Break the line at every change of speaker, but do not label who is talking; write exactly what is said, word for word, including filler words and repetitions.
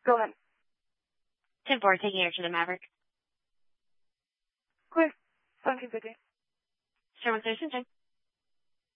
Go ahead.
ten four, taking air to the Maverick.
Clear. seventeen fifty.
Sherman Citizen, check.